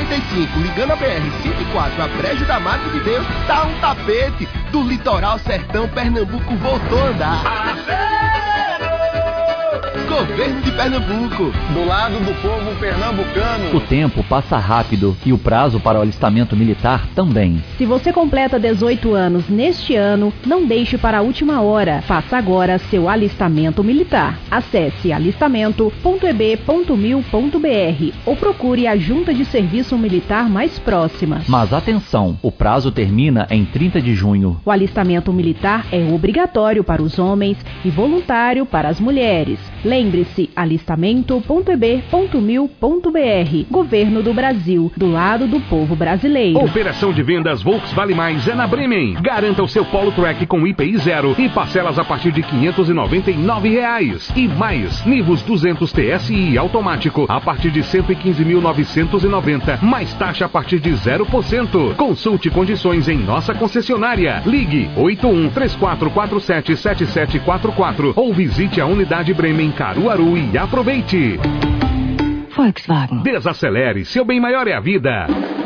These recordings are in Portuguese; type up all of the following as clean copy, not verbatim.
45, ligando a BR-104 a Brejo da Madre de Deus, tá um tapete. Do litoral sertão, Pernambuco voltou a andar. Governo de Pernambuco, do lado do povo pernambucano. O tempo passa rápido e o prazo para o alistamento militar também. Se você completa 18 anos neste ano, não deixe para a última hora. Faça agora seu alistamento militar. Acesse alistamento.eb.mil.br ou procure a Junta de Serviço Militar mais próxima. Mas atenção, o prazo termina em 30 de junho. O alistamento militar é obrigatório para os homens e voluntário para as mulheres. Lembre-se, alistamento.eb.mil.br. Governo do Brasil, do lado do povo brasileiro. Operação de vendas Volks Vale Mais é na Bremen. Garanta o seu Polo Track com IPI 0 e parcelas a partir de R$ 599. E mais, Nivus 200 TSI automático a partir de R$ 115.990, mais taxa a partir de 0%. Consulte condições em nossa concessionária. Ligue 81-3447-7744 ou visite a unidade Bremen Caruaru e aproveite. Volkswagen. Desacelere, seu bem maior é a vida.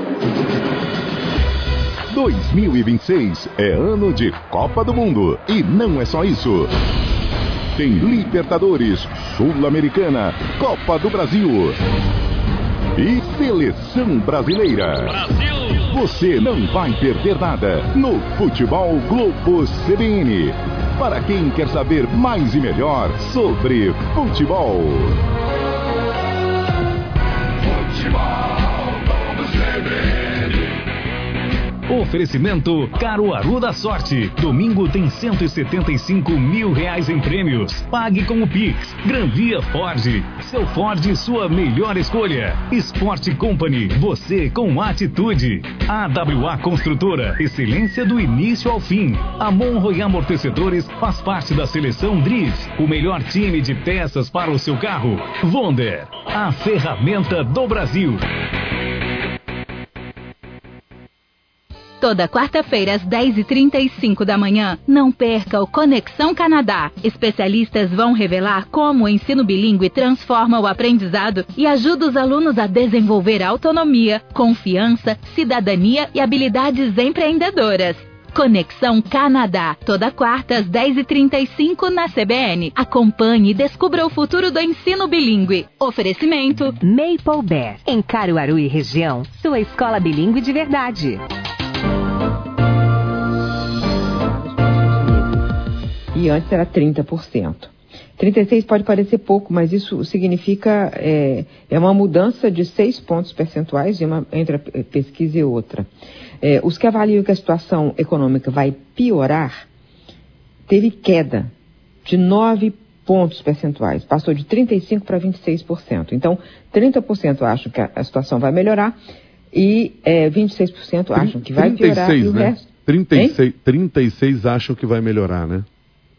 2026 é ano de Copa do Mundo. E não é só isso. Tem Libertadores, Sul-Americana, Copa do Brasil e Seleção Brasileira. Brasil! Você não vai perder nada no Futebol Globo CBN. Para quem quer saber mais e melhor sobre futebol. Futebol Globo CBN. Oferecimento Caruaru da Sorte. Domingo tem R$175 mil em prêmios. Pague com o Pix. Granvia Ford. Seu Ford, sua melhor escolha. Sport Company. Você com atitude. AWA Construtora. Excelência do início ao fim. A Monroy Amortecedores faz parte da seleção Drift. O melhor time de peças para o seu carro. Wonder. A ferramenta do Brasil. Toda quarta-feira às 10h35 da manhã, não perca o Conexão Canadá. Especialistas vão revelar como o ensino bilíngue transforma o aprendizado e ajuda os alunos a desenvolver autonomia, confiança, cidadania e habilidades empreendedoras. Conexão Canadá, toda quarta às 10h35 na CBN. Acompanhe e descubra o futuro do ensino bilíngue. Oferecimento Maple Bear, em Caruaru e região, sua escola bilíngue de verdade. E antes era 30%. 36% pode parecer pouco, mas isso significa uma mudança de 6 pontos percentuais entre a pesquisa e outra. Os que avaliam que a situação econômica vai piorar, teve queda de 9 pontos percentuais, passou de 35% para 26%. Então, 30% acham que a situação vai melhorar e 26% acham que vai piorar. 36, e o né? resto... 36 acham que vai melhorar, né?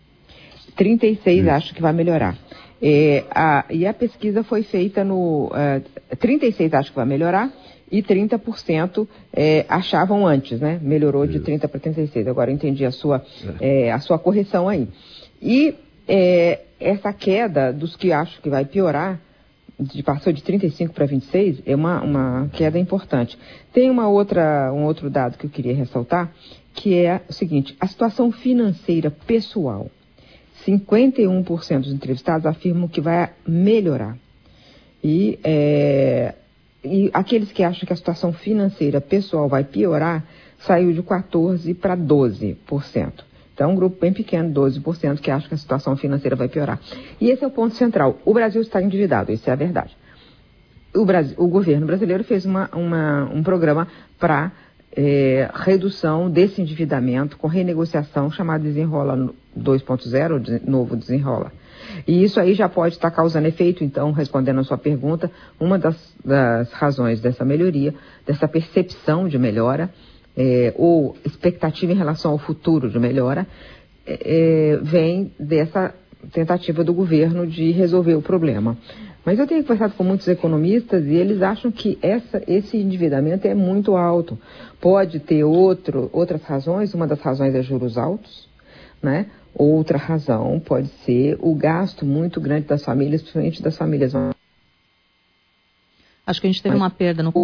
36 acham que vai melhorar. E a pesquisa foi feita 36 acham que vai melhorar e 30% achavam antes, né? Melhorou de 30 para 36. Agora eu entendi a sua correção aí. E essa queda dos que acham que vai piorar, passou de 35 para 26, é uma queda importante. Tem um outro dado que eu queria ressaltar, que é o seguinte: a situação financeira pessoal. 51% dos entrevistados afirmam que vai melhorar. E aqueles que acham que a situação financeira pessoal vai piorar, saiu de 14% para 12%. Então, um grupo bem pequeno, 12%, que acha que a situação financeira vai piorar. E esse é o ponto central. O Brasil está endividado, isso é a verdade. O governo brasileiro fez um programa para redução desse endividamento com renegociação, chamado Desenrola 2.0, novo Desenrola. E isso aí já pode estar causando efeito. Então, respondendo a sua pergunta, uma das razões dessa melhoria, dessa percepção de melhora, ou expectativa em relação ao futuro de melhora, vem dessa tentativa do governo de resolver o problema. Mas eu tenho conversado com muitos economistas e eles acham que esse endividamento é muito alto. Pode ter outras razões, uma das razões é juros altos, né? Outra razão pode ser o gasto muito grande das famílias, principalmente das famílias. Acho que a gente teve uma perda no